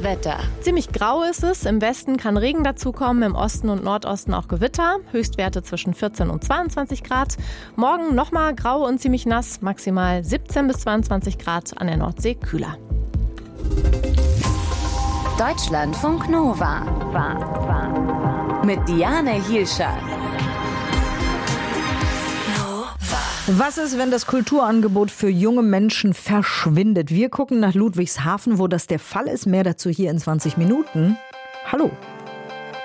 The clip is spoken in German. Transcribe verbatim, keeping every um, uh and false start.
Das Wetter. Ziemlich grau ist es. Im Westen kann Regen dazukommen, im Osten und Nordosten auch Gewitter. Höchstwerte zwischen vierzehn und zweiundzwanzig Grad. Morgen nochmal grau und ziemlich nass, maximal siebzehn bis zweiundzwanzig Grad, an der Nordsee kühler. Deutschlandfunk Nova. War, war. Mit Diane Hielscher. Was ist, wenn das Kulturangebot für junge Menschen verschwindet? Wir gucken nach Ludwigshafen, wo das der Fall ist. Mehr dazu hier in zwanzig Minuten. Hallo.